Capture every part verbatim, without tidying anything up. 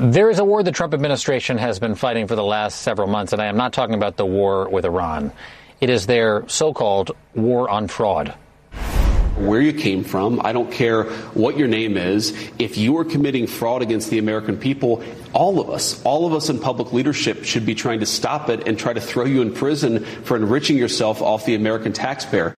There is a war the Trump administration has been fighting for the last several months, and I am not talking about the war with Iran. It is their so-called war on fraud. Where you came from, I don't care what your name is. If you are committing fraud against the American people, all of us, all of us in public leadership should be trying to stop it and try to throw you in prison for enriching yourself off the American taxpayer.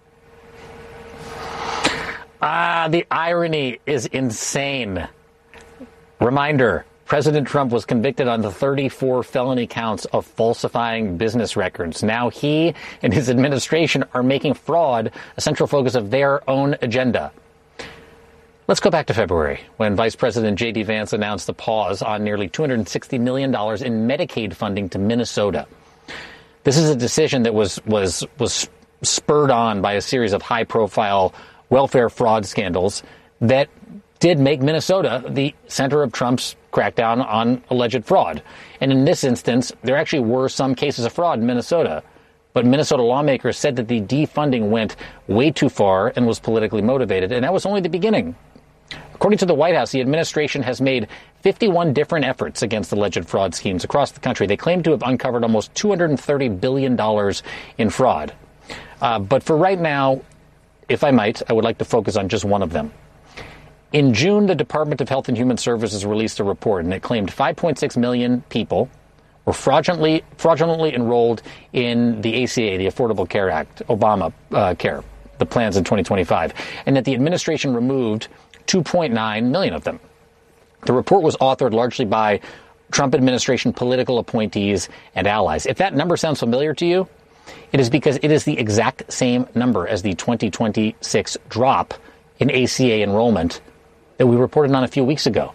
Ah, the irony is insane. Reminder, President Trump was convicted on the thirty-four felony counts of falsifying business records. Now he and his administration are making fraud a central focus of their own agenda. Let's go back to February, when Vice President J D. Vance announced the pause on nearly two hundred sixty million dollars in Medicaid funding to Minnesota. This is a decision that was was was spurred on by a series of high-profile welfare fraud scandals that did make Minnesota the center of Trump's crackdown on alleged fraud. And in this instance, there actually were some cases of fraud in Minnesota. But Minnesota lawmakers said that the defunding went way too far and was politically motivated. And that was only the beginning. According to the White House, the administration has made fifty-one different efforts against alleged fraud schemes across the country. They claim to have uncovered almost two hundred thirty billion dollars in fraud. Uh, but for right now, if I might, I would like to focus on just one of them. In June, the Department of Health and Human Services released a report, and it claimed five point six million people were fraudulently fraudulently enrolled in the A C A, the Affordable Care Act, Obama uh, Care, the plans in twenty twenty-five, and that the administration removed two point nine million of them. The report was authored largely by Trump administration political appointees and allies. If that number sounds familiar to you, it is because it is the exact same number as the twenty twenty-six drop in A C A enrollment that we reported on a few weeks ago.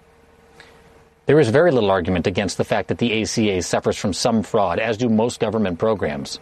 There is very little argument against the fact that the A C A suffers from some fraud, as do most government programs.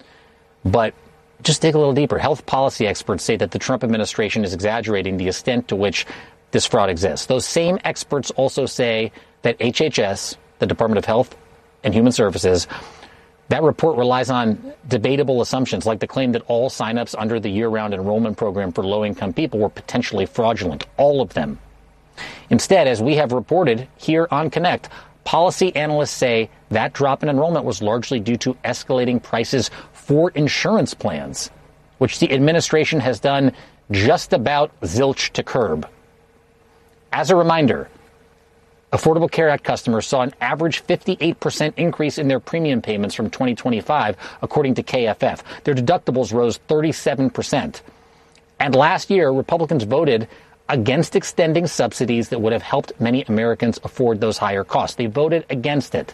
But just dig a little deeper. Health policy experts say that the Trump administration is exaggerating the extent to which this fraud exists. Those same experts also say that H H S, the Department of Health and Human Services, that report relies on debatable assumptions, like the claim that all signups under the year-round enrollment program for low-income people were potentially fraudulent, all of them. Instead, as we have reported here on Connect, policy analysts say that drop in enrollment was largely due to escalating prices for insurance plans, which the administration has done just about zilch to curb. As a reminder, Affordable Care Act customers saw an average fifty-eight percent increase in their premium payments from twenty twenty-five, according to K F F. Their deductibles rose thirty-seven percent. And last year, Republicans voted against extending subsidies that would have helped many Americans afford those higher costs. They voted against it.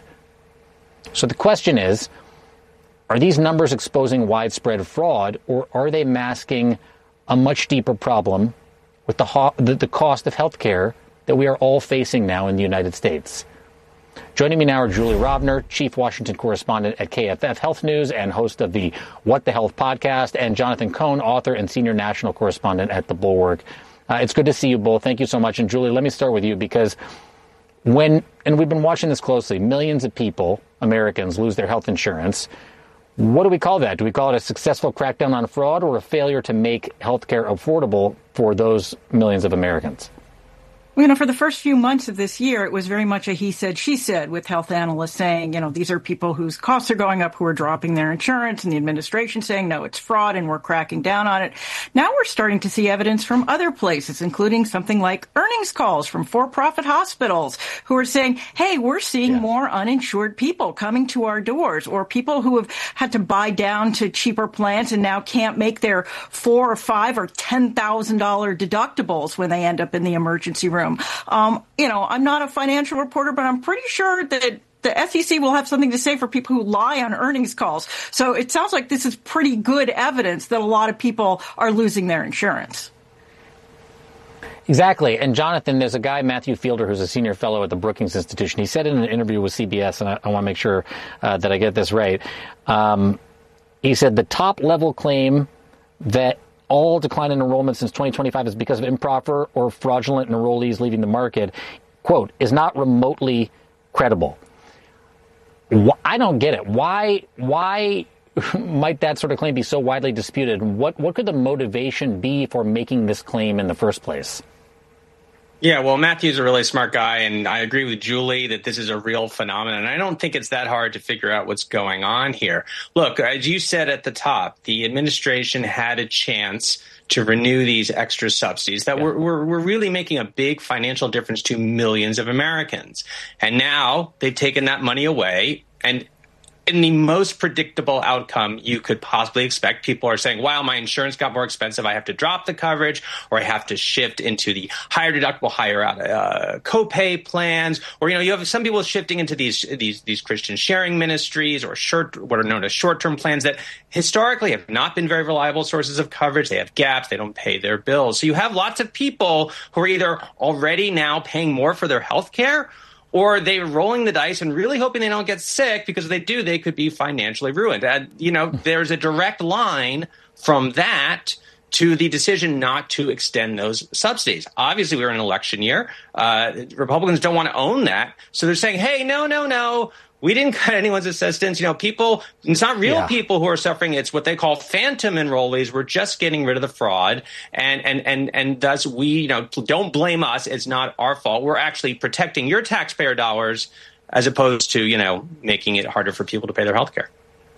So the question is, are these numbers exposing widespread fraud, or are they masking a much deeper problem with the, ho- the, the cost of health care that we are all facing now in the United States? Joining me now are Julie Rovner, Chief Washington Correspondent at K F F Health News and host of the What the Health podcast, and Jonathan Cohn, author and Senior National Correspondent at The Bulwark. Uh, it's good to see you both. Thank you so much. And Julie, let me start with you, because when, and we've been watching this closely, millions of people, Americans, lose their health insurance. What do we call that? Do we call it a successful crackdown on fraud, or a failure to make health care affordable for those millions of Americans? Well, you know, for the first few months of this year, it was very much a he said, she said, with health analysts saying, you know, these are people whose costs are going up, who are dropping their insurance, and the administration saying, no, it's fraud and we're cracking down on it. Now we're starting to see evidence from other places, including something like earnings calls from for-profit hospitals who are saying, hey, we're seeing yeah. more uninsured people coming to our doors, or people who have had to buy down to cheaper plans and now can't make their four or five or ten thousand dollars deductibles when they end up in the emergency room. Um, you know, I'm not a financial reporter, but I'm pretty sure that the S E C will have something to say for people who lie on earnings calls. So it sounds like this is pretty good evidence that a lot of people are losing their insurance. Exactly. And Jonathan, there's a guy, Matthew Fielder, who's a senior fellow at the Brookings Institution. He said in an interview with C B S, and I, I want to make sure uh, that I get this right. Um, he said the top level claim that all decline in enrollment since twenty twenty-five is because of improper or fraudulent enrollees leaving the market, quote, is not remotely credible. I don't get it. Why, why might that sort of claim be so widely disputed? What, what could the motivation be for making this claim in the first place? Yeah, well, Matthew's a really smart guy, and I agree with Julie that this is a real phenomenon. And I don't think it's that hard to figure out what's going on here. Look, as you said at the top, the administration had a chance to renew these extra subsidies that yeah. were, were, were really making a big financial difference to millions of Americans. And now they've taken that money away, and in the most predictable outcome you could possibly expect, people are saying, wow, my insurance got more expensive. I have to drop the coverage, or I have to shift into the higher deductible, higher uh, copay plans. Or, you know, you have some people shifting into these these these Christian sharing ministries, or short, what are known as short-term plans that historically have not been very reliable sources of coverage. They have gaps. They don't pay their bills. So you have lots of people who are either already now paying more for their health care, or they're rolling the dice and really hoping they don't get sick, because if they do, they could be financially ruined. And, you know, there's a direct line from that to the decision not to extend those subsidies. Obviously, we're in an election year. Uh, Republicans don't want to own that. So they're saying, hey, no, no, no. We didn't cut anyone's assistance. You know, people, it's not real yeah. people who are suffering. It's what they call phantom enrollees. We're just getting rid of the fraud. And, and, and, and thus we, you know, don't blame us. It's not our fault. We're actually protecting your taxpayer dollars as opposed to, you know, making it harder for people to pay their health care.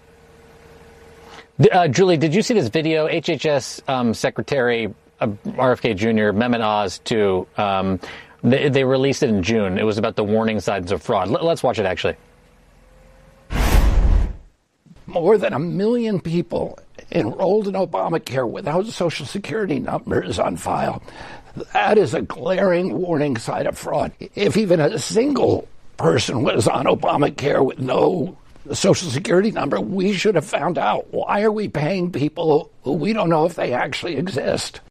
Uh, Julie, did you see this video? H H S um, Secretary uh, R F K Junior Mehmet Oz, too. Um, they, they released it in June. It was about the warning signs of fraud. L- let's watch it, actually. More than a million people enrolled in Obamacare without Social Security numbers on file. That is a glaring warning sign of fraud. If even a single person was on Obamacare with no Social Security number, we should have found out. Why are we paying people who we don't know if they actually exist?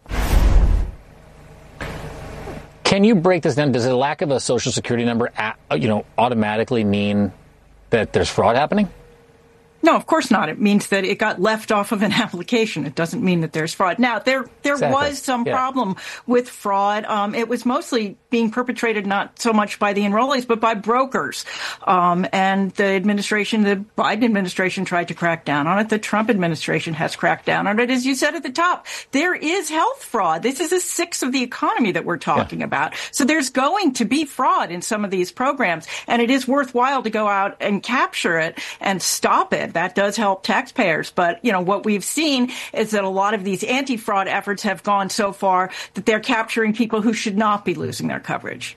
Can you break this down? Does the lack of a Social Security number, you know, automatically mean that there's fraud happening? No, of course not. It means that it got left off of an application. It doesn't mean that there's fraud. Now, there there exactly. was some yeah. problem with fraud. Um, it was mostly being perpetrated not so much by the enrollees, but by brokers. Um, and the administration, the Biden administration, tried to crack down on it. The Trump administration has cracked down on it. As you said at the top, there is health fraud. This is a sixth of the economy that we're talking yeah. about. So there's going to be fraud in some of these programs, and it is worthwhile to go out and capture it and stop it. That does help taxpayers. But, you know, what we've seen is that a lot of these anti-fraud efforts have gone so far that they're capturing people who should not be losing their coverage.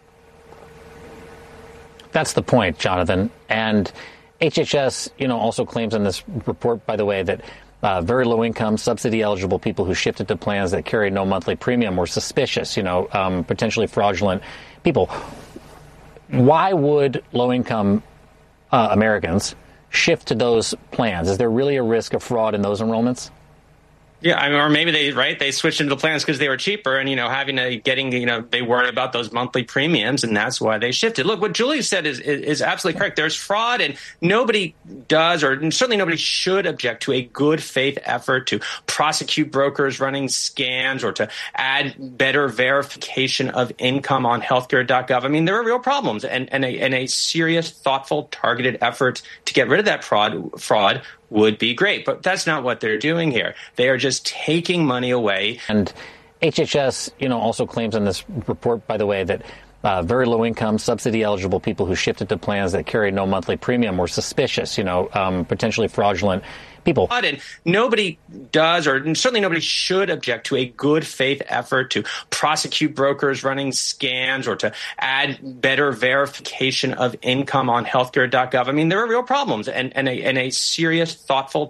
That's the point, Jonathan. And H H S, you know, also claims in this report, by the way, that uh, very low-income, subsidy-eligible people who shifted to plans that carry no monthly premium were suspicious, you know, um, potentially fraudulent people. Why would low-income uh, Americans shift to those plans? Is there really a risk of fraud in those enrollments? Yeah, I mean, or maybe they right they switched into the plans because they were cheaper, and you know, having a getting you know they worried about those monthly premiums, and that's why they shifted. Look, what Julie said is is, is absolutely correct. There's fraud, and nobody does, or certainly nobody should object to a good faith effort to prosecute brokers running scams or to add better verification of income on healthcare dot gov. I mean, there are real problems, and and a, and a serious, thoughtful, targeted effort to get rid of that fraud fraud. would be great. But that's not what they're doing here. They are just taking money away. And H H S, you know, also claims in this report, by the way, that uh, very low-income, subsidy-eligible people who shifted to plans that carry no monthly premium were suspicious, you know, um, potentially fraudulent people. And nobody does, or certainly nobody should object to a good faith effort to prosecute brokers running scams or to add better verification of income on healthcare dot gov. I mean, there are real problems, and, and, a, and a serious, thoughtful,